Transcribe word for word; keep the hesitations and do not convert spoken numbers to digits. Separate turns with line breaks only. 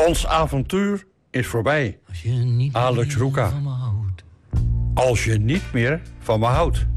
Ons avontuur is voorbij.
Als je niet
Alex
meer
Roeka.
van me houdt.
Als je niet meer van me houdt.